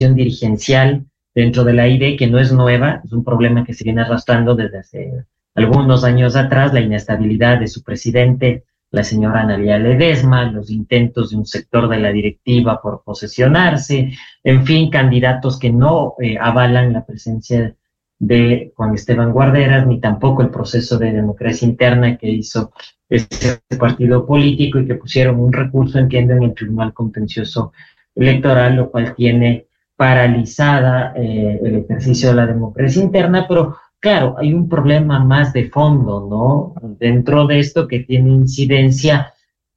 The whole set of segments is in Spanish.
dirigencial dentro de la ID, que no es nueva, es un problema que se viene arrastrando desde hace algunos años atrás, la inestabilidad de su presidente, la señora Analía Ledesma, los intentos de un sector de la directiva por posesionarse, en fin, candidatos que no avalan la presencia de Juan Esteban Guarderas, ni tampoco el proceso de democracia interna que hizo este partido político y que pusieron un recurso, entiendo, en el Tribunal Contencioso Electoral, lo cual tiene paralizada el ejercicio de la democracia interna, pero claro, hay un problema más de fondo, ¿no? Dentro de esto que tiene incidencia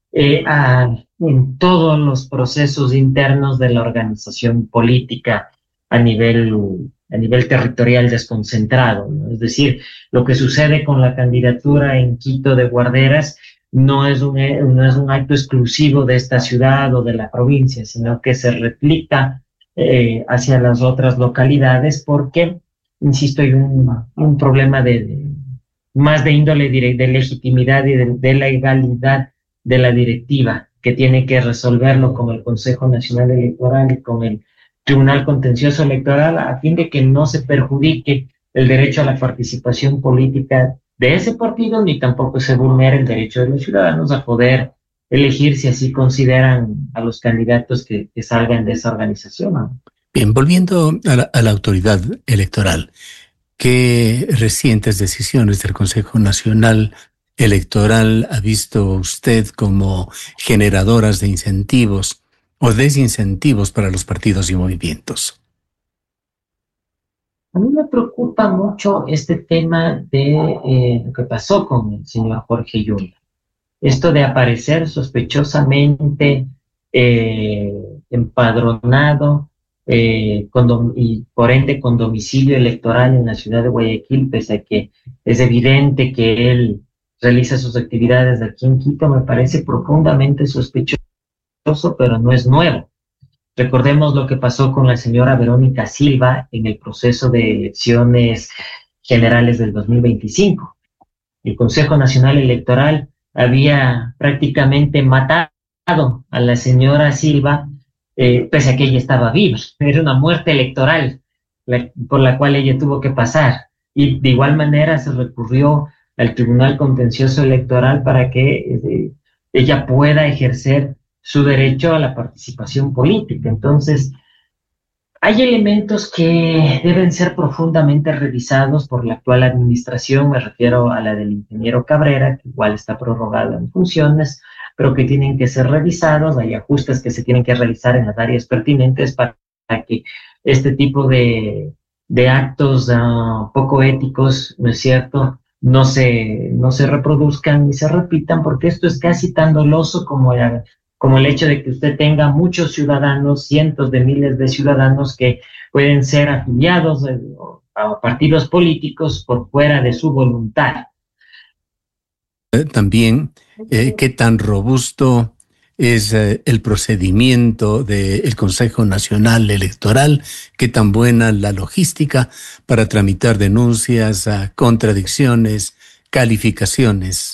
en todos los procesos internos de la organización política a nivel territorial desconcentrado, ¿no? Es decir, lo que sucede con la candidatura en Quito de Guarderas no es un acto exclusivo de esta ciudad o de la provincia, sino que se replica hacia las otras localidades porque, insisto, hay un problema más de índole de legitimidad y de legalidad de la directiva, que tiene que resolverlo con el Consejo Nacional Electoral y con el Tribunal Contencioso Electoral a fin de que no se perjudique el derecho a la participación política de ese partido, ni tampoco se vulnere el derecho de los ciudadanos a poder elegir si así consideran a los candidatos que salgan de esa organización, ¿no? Bien, volviendo a la autoridad electoral, ¿qué recientes decisiones del Consejo Nacional Electoral ha visto usted como generadoras de incentivos o desincentivos para los partidos y movimientos? A mí me preocupa mucho este tema de lo que pasó con el señor Jorge Yunda. Esto de aparecer sospechosamente empadronado y por ende con domicilio electoral en la ciudad de Guayaquil, pese a que es evidente que él realiza sus actividades aquí en Quito, me parece profundamente sospechoso, pero no es nuevo. Recordemos lo que pasó con la señora Verónica Silva en el proceso de elecciones generales del 2025. El Consejo Nacional Electoral había prácticamente matado a la señora Silva, pese a que ella estaba viva. Era una muerte electoral por la cual ella tuvo que pasar. Y de igual manera se recurrió al Tribunal Contencioso Electoral para que ella pueda ejercer su derecho a la participación política. Entonces, hay elementos que deben ser profundamente revisados por la actual administración, me refiero a la del ingeniero Cabrera, que igual está prorrogado en funciones, pero que tienen que ser revisados, hay ajustes que se tienen que realizar en las áreas pertinentes para que este tipo de actos poco éticos, ¿no es cierto?, no se reproduzcan ni se repitan, porque esto es casi tan doloso como el hecho de que usted tenga muchos ciudadanos, cientos de miles de ciudadanos que pueden ser afiliados a partidos políticos por fuera de su voluntad. También, ¿qué tan robusto es el procedimiento del Consejo Nacional Electoral? ¿Qué tan buena la logística para tramitar denuncias, contradicciones, calificaciones?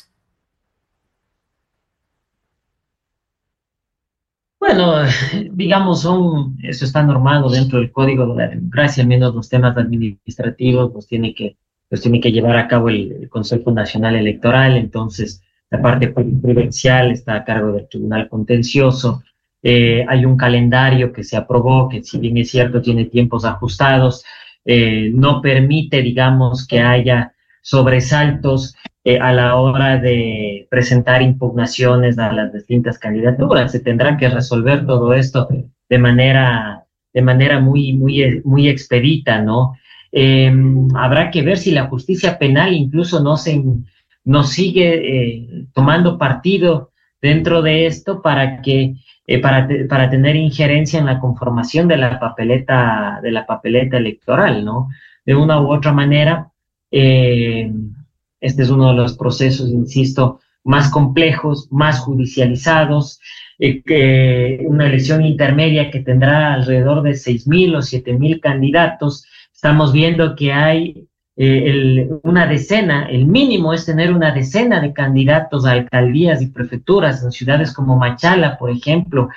Bueno, digamos, eso está normado dentro del Código de la Democracia, al menos los temas administrativos los tiene que llevar a cabo el Consejo Nacional Electoral. Entonces la parte prudencial está a cargo del Tribunal Contencioso. Hay un calendario que se aprobó, que si bien es cierto tiene tiempos ajustados, no permite, digamos, que haya sobresaltos a la hora de presentar impugnaciones a las distintas candidaturas. Se tendrá que resolver todo esto de manera muy expedita, ¿no? Habrá que ver si la justicia penal incluso no sigue tomando partido dentro de esto para tener injerencia en la conformación de la papeleta electoral, ¿no? De una u otra manera, este es uno de los procesos, insisto, más complejos, más judicializados, una elección intermedia que tendrá alrededor de 6,000 o 7,000 candidatos. Estamos viendo que hay una decena, el mínimo es tener una decena de candidatos a alcaldías y prefecturas en ciudades como Machala, por ejemplo.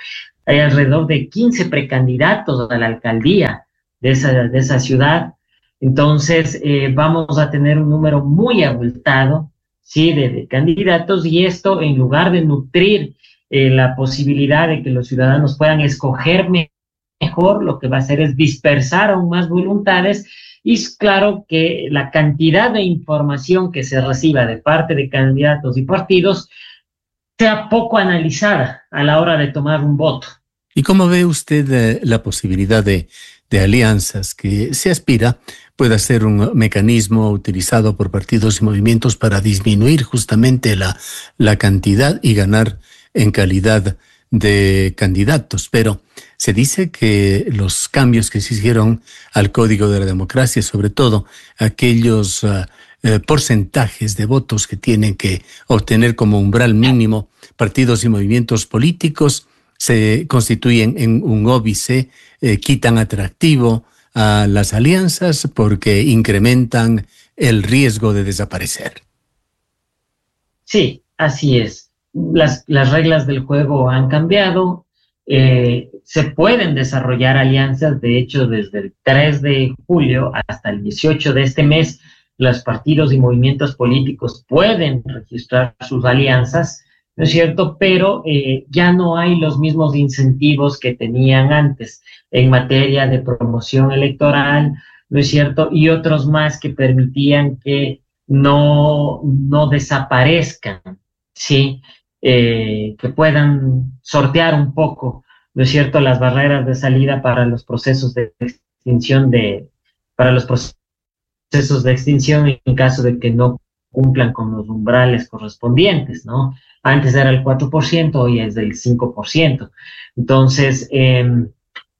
hay alrededor de 15 precandidatos a la alcaldía de esa ciudad. Entonces, vamos a tener un número muy abultado, ¿sí?, de candidatos, y esto, en lugar de nutrir la posibilidad de que los ciudadanos puedan escoger mejor, lo que va a hacer es dispersar aún más voluntades. Y es claro que la cantidad de información que se reciba de parte de candidatos y partidos sea poco analizada a la hora de tomar un voto. ¿Y cómo ve usted la posibilidad de alianzas que se aspira pueda ser un mecanismo utilizado por partidos y movimientos para disminuir justamente la cantidad y ganar en calidad de candidatos? Pero se dice que los cambios que se hicieron al Código de la Democracia, sobre todo aquellos porcentajes de votos que tienen que obtener como umbral mínimo partidos y movimientos políticos, se constituyen en un óbice, quitan atractivo a las alianzas porque incrementan el riesgo de desaparecer. Sí, así es. Las reglas del juego han cambiado. Se pueden desarrollar alianzas. De hecho, desde el 3 de julio hasta el 18 de este mes, los partidos y movimientos políticos pueden registrar sus alianzas, ¿no es cierto? Pero ya no hay los mismos incentivos que tenían antes en materia de promoción electoral, ¿no es cierto? Y otros más que permitían que no desaparezcan, ¿sí? Que puedan sortear un poco, ¿no es cierto?, las barreras de salida para los procesos de extinción en caso de que no cumplan con los umbrales correspondientes, ¿no? Antes era el 4%, hoy es del 5%. Entonces, en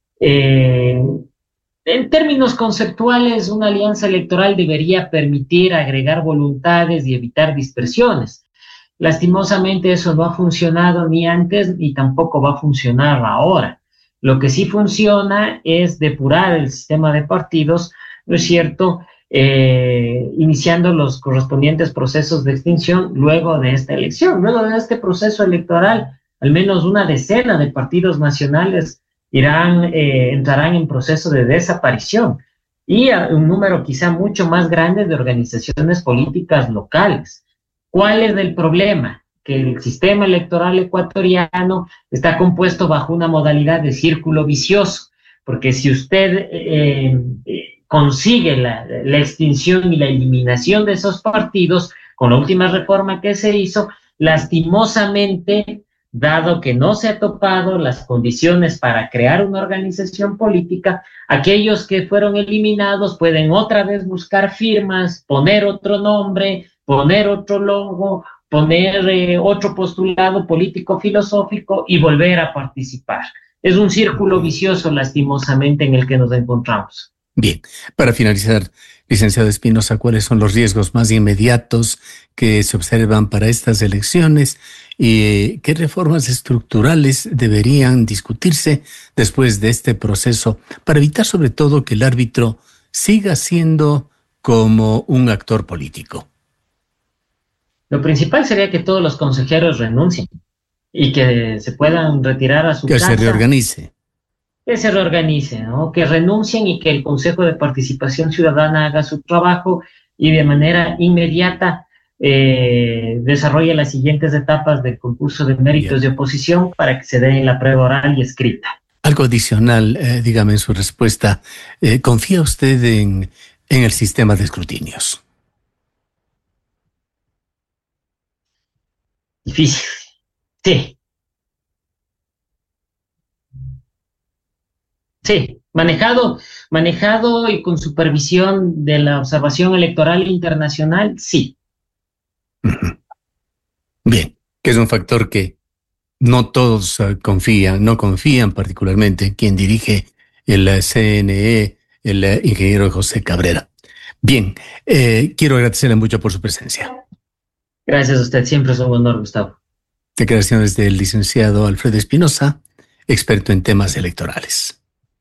términos conceptuales, una alianza electoral debería permitir agregar voluntades y evitar dispersiones. Lastimosamente eso no ha funcionado ni antes ni tampoco va a funcionar ahora. Lo que sí funciona es depurar el sistema de partidos, ¿no es cierto?, iniciando los correspondientes procesos de extinción luego de esta elección. Luego de este proceso electoral, al menos una decena de partidos nacionales entrarán en proceso de desaparición, y un número quizá mucho más grande de organizaciones políticas locales. ¿Cuál es el problema? Que el sistema electoral ecuatoriano está compuesto bajo una modalidad de círculo vicioso, porque si usted consigue la extinción y la eliminación de esos partidos, con la última reforma que se hizo, lastimosamente, dado que no se ha topado las condiciones para crear una organización política, aquellos que fueron eliminados pueden otra vez buscar firmas, poner otro nombre, poner otro logo, poner otro postulado político-filosófico y volver a participar. Es un círculo vicioso, lastimosamente, en el que nos encontramos. Bien, para finalizar, licenciado Espinosa, ¿cuáles son los riesgos más inmediatos que se observan para estas elecciones y qué reformas estructurales deberían discutirse después de este proceso para evitar sobre todo que el árbitro siga siendo como un actor político? Lo principal sería que todos los consejeros renuncien y que se puedan retirar a su casa. Que se reorganice. Que se reorganice, ¿no? Que renuncien y que el Consejo de Participación Ciudadana haga su trabajo y de manera inmediata desarrolle las siguientes etapas del concurso de méritos de oposición para que se den la prueba oral y escrita. Algo adicional, dígame en su respuesta, ¿confía usted en el sistema de escrutinios? Difícil, sí. Sí, manejado y con supervisión de la observación electoral internacional, sí. Bien, que es un factor que no todos no confían particularmente en quien dirige el CNE, el ingeniero José Cabrera. Bien, quiero agradecerle mucho por su presencia. Gracias a usted, siempre es un honor, Gustavo. Declaraciones del licenciado Alfredo Espinosa, experto en temas electorales.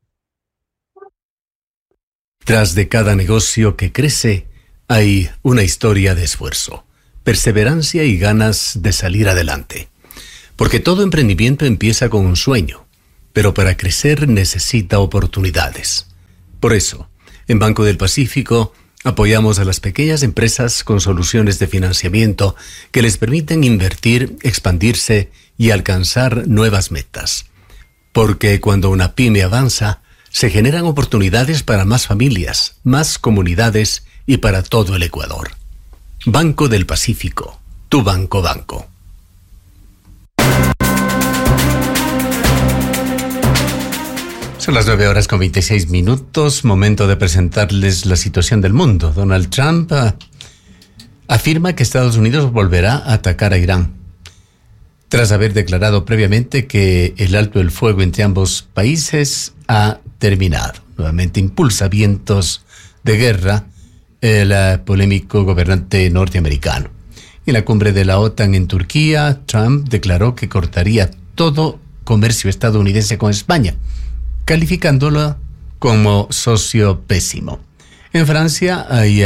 Tras de cada negocio que crece, hay una historia de esfuerzo, perseverancia y ganas de salir adelante. Porque todo emprendimiento empieza con un sueño, pero para crecer necesita oportunidades. Por eso, en Banco del Pacífico apoyamos a las pequeñas empresas con soluciones de financiamiento que les permiten invertir, expandirse y alcanzar nuevas metas. Porque cuando una pyme avanza, se generan oportunidades para más familias, más comunidades y para todo el Ecuador. Banco del Pacífico, tu banco. Son las 9:26, momento de presentarles la situación del mundo. Donald Trump afirma que Estados Unidos volverá a atacar a Irán, tras haber declarado previamente que el alto el fuego entre ambos países ha terminado. Nuevamente impulsa vientos de guerra el polémico gobernante norteamericano. En la cumbre de la OTAN en Turquía, Trump declaró que cortaría todo comercio estadounidense con España, calificándolo como socio pésimo. En Francia hay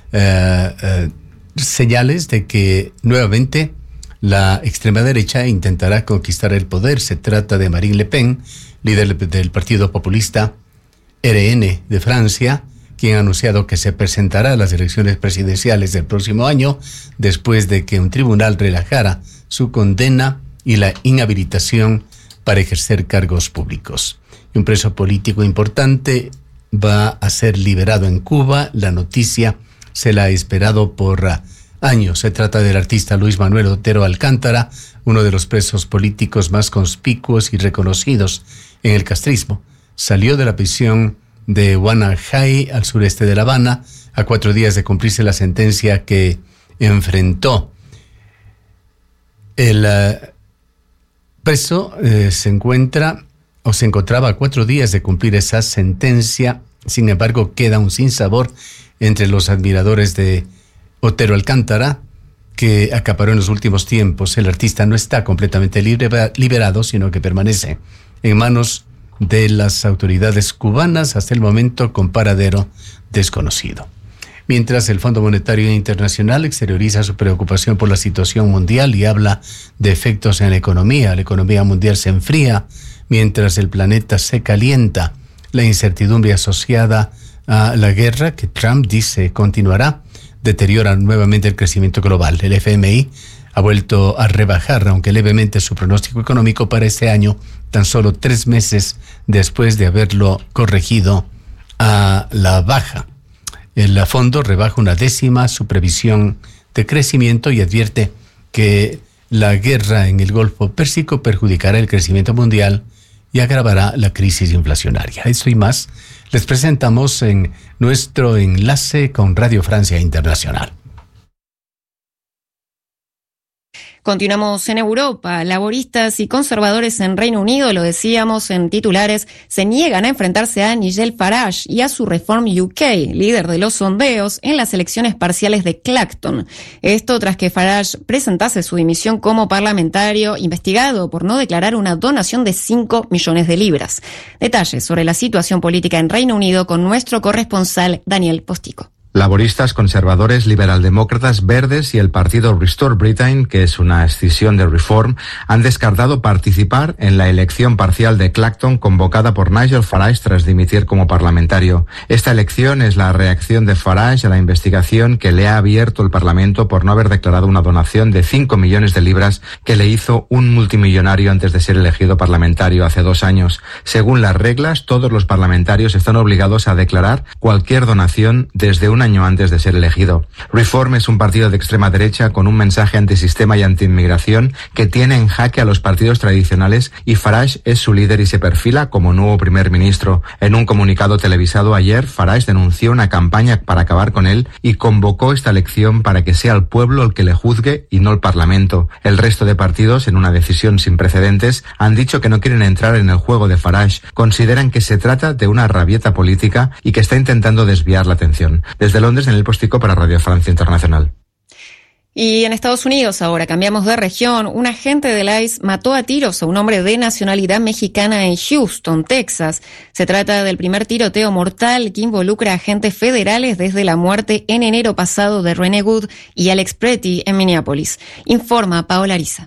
señales de que nuevamente la extrema derecha intentará conquistar el poder. Se trata de Marine Le Pen, líder del partido populista RN de Francia, quien ha anunciado que se presentará a las elecciones presidenciales del próximo año después de que un tribunal relajara su condena y la inhabilitación para ejercer cargos públicos. Y un preso político importante va a ser liberado en Cuba. La noticia se la ha esperado por años. Se trata del artista Luis Manuel Otero Alcántara, uno de los presos políticos más conspicuos y reconocidos en el castrismo. Salió de la prisión de Guanajay, al sureste de La Habana, a 4 días de cumplirse la sentencia que enfrentó. El preso se encontraba a 4 días de cumplir esa sentencia. Sin embargo, queda un sinsabor entre los admiradores de Otero Alcántara, que acaparó en los últimos tiempos. El artista no está completamente liberado, sino que permanece en manos de las autoridades cubanas, hasta el momento con paradero desconocido. Mientras el Fondo Monetario Internacional exterioriza su preocupación por la situación mundial y habla de efectos en la economía mundial se enfría, mientras el planeta se calienta. La incertidumbre asociada a la guerra, que Trump dice continuará, deteriora nuevamente el crecimiento global. El FMI ha vuelto a rebajar, aunque levemente, su pronóstico económico para este año, tan solo 3 meses después de haberlo corregido a la baja. El fondo rebaja 1/10 su previsión de crecimiento y advierte que la guerra en el Golfo Pérsico perjudicará el crecimiento mundial y agravará la crisis inflacionaria. Esto y más les presentamos en nuestro enlace con Radio Francia Internacional. Continuamos en Europa. Laboristas y conservadores en Reino Unido, lo decíamos en titulares, se niegan a enfrentarse a Nigel Farage y a su Reform UK, líder de los sondeos en las elecciones parciales de Clacton. Esto tras que Farage presentase su dimisión como parlamentario investigado por no declarar una donación de 5 millones de libras. Detalles sobre la situación política en Reino Unido con nuestro corresponsal Daniel Postico. Laboristas, conservadores, liberaldemócratas, verdes y el partido Restore Britain, que es una escisión de Reform, han descartado participar en la elección parcial de Clacton convocada por Nigel Farage tras dimitir como parlamentario. Esta elección es la reacción de Farage a la investigación que le ha abierto el Parlamento por no haber declarado una donación de 5 millones de libras que le hizo un multimillonario antes de ser elegido parlamentario hace 2 años. Según las reglas, todos los parlamentarios están obligados a declarar cualquier donación desde un año antes de ser elegido. Reform es un partido de extrema derecha con un mensaje antisistema y antiinmigración que tiene en jaque a los partidos tradicionales, y Farage es su líder y se perfila como nuevo primer ministro. En un comunicado televisado ayer, Farage denunció una campaña para acabar con él y convocó esta elección para que sea el pueblo el que le juzgue y no el Parlamento. El resto de partidos, en una decisión sin precedentes, han dicho que no quieren entrar en el juego de Farage. Consideran que se trata de una rabieta política y que está intentando desviar la atención. Desde Londres, en el Postico para Radio Francia Internacional. Y en Estados Unidos, ahora cambiamos de región, un agente del ICE mató a tiros a un hombre de nacionalidad mexicana en Houston, Texas. Se trata del primer tiroteo mortal que involucra a agentes federales desde la muerte en enero pasado de Rene Good y Alex Pretty en Minneapolis. Informa Paola Ariza.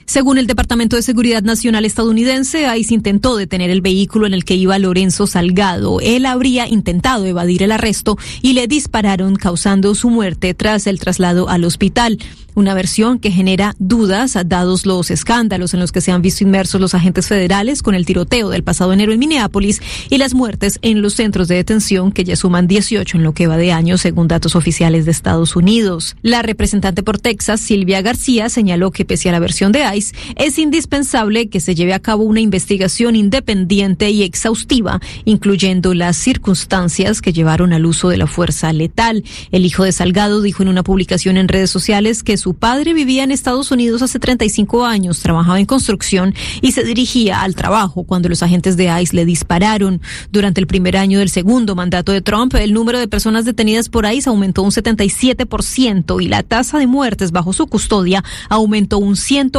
Según el Departamento de Seguridad Nacional estadounidense, ICE intentó detener el vehículo en el que iba Lorenzo Salgado. Él habría intentado evadir el arresto y le dispararon, causando su muerte tras el traslado al hospital. Una versión que genera dudas, dados los escándalos en los que se han visto inmersos los agentes federales con el tiroteo del pasado enero en Minneapolis y las muertes en los centros de detención, que ya suman 18 en lo que va de año, según datos oficiales de Estados Unidos. La representante por Texas, Silvia García, señaló que pese a la versión de ICE, es indispensable que se lleve a cabo una investigación independiente y exhaustiva, incluyendo las circunstancias que llevaron al uso de la fuerza letal. El hijo de Salgado dijo en una publicación en redes sociales que su padre vivía en Estados Unidos hace 35 años, trabajaba en construcción y se dirigía al trabajo cuando los agentes de ICE le dispararon. Durante el primer año del segundo mandato de Trump, el número de personas detenidas por ICE aumentó un 77% y la tasa de muertes bajo su custodia aumentó un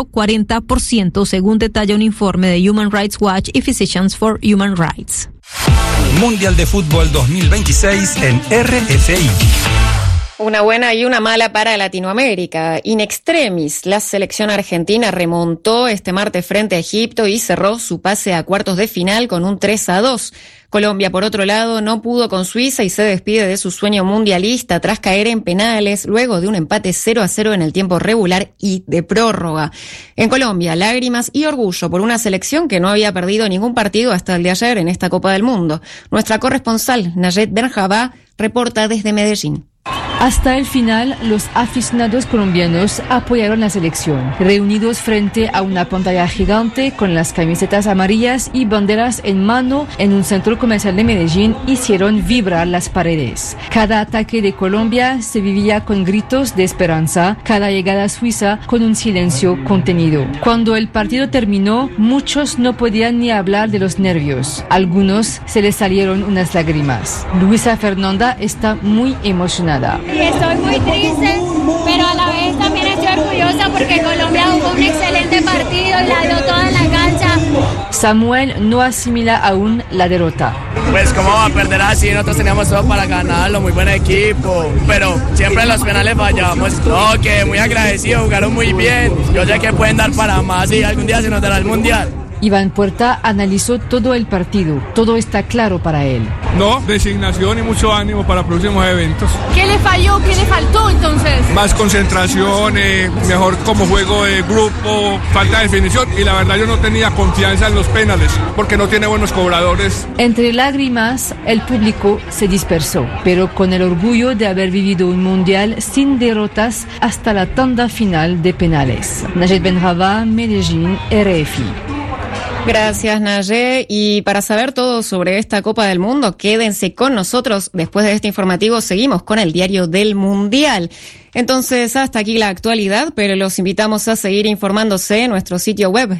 140%, según detalla un informe de Human Rights Watch y Physicians for Human Rights. Mundial de Fútbol 2026 en RFI. Una buena y una mala para Latinoamérica. In extremis, la selección argentina remontó este martes frente a Egipto y cerró su pase a cuartos de final con un 3-2. Colombia, por otro lado, no pudo con Suiza y se despide de su sueño mundialista tras caer en penales luego de un empate 0-0 en el tiempo regular y de prórroga. En Colombia, lágrimas y orgullo por una selección que no había perdido ningún partido hasta el de ayer en esta Copa del Mundo. Nuestra corresponsal, Nayet Benjabá, reporta desde Medellín. Hasta el final, los aficionados colombianos apoyaron la selección, reunidos frente a una pantalla gigante con las camisetas amarillas y banderas en mano en un centro comercial de Medellín, hicieron vibrar las paredes. Cada ataque de Colombia se vivía con gritos de esperanza, cada llegada suiza con un silencio contenido. Cuando el partido terminó, muchos no podían ni hablar de los nervios. Algunos se les salieron unas lágrimas. Luisa Fernanda está muy emocionada. Y estoy muy triste, pero a la vez también estoy orgullosa porque Colombia jugó un excelente partido y la dio toda en la cancha. Samuel no asimila aún la derrota. Pues cómo va a perder así, nosotros teníamos todo para ganarlo, muy buen equipo, pero siempre en los penales fallamos. No, que muy agradecido, jugaron muy bien, yo sé que pueden dar para más y algún día se nos dará el mundial. Iván Puerta analizó todo el partido. Todo está claro para él. No, resignación y mucho ánimo para próximos eventos. ¿Qué le falló? ¿Qué le faltó entonces? Más concentración, mejor como juego de grupo, falta de definición. Y la verdad yo no tenía confianza en los penales porque no tiene buenos cobradores. Entre lágrimas, el público se dispersó, pero con el orgullo de haber vivido un mundial sin derrotas hasta la tanda final de penales. Nayet Benjabá, Medellín, RFI. Gracias, Nayé. Y para saber todo sobre esta Copa del Mundo, quédense con nosotros. Después de este informativo seguimos con el diario del Mundial. Entonces, hasta aquí la actualidad, pero los invitamos a seguir informándose en nuestro sitio web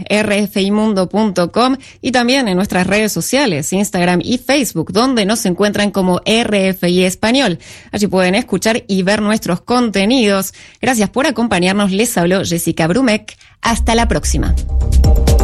rfimundo.com y también en nuestras redes sociales, Instagram y Facebook, donde nos encuentran como RFI Español. Allí pueden escuchar y ver nuestros contenidos. Gracias por acompañarnos. Les habló Jessica Brumek. Hasta la próxima.